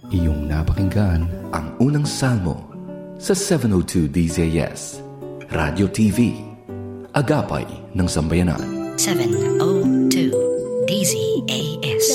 Iyong napakinggan ang unang salmo sa 702 DZS Radio TV, Agapay ng Sambayanan. 702 DZAS.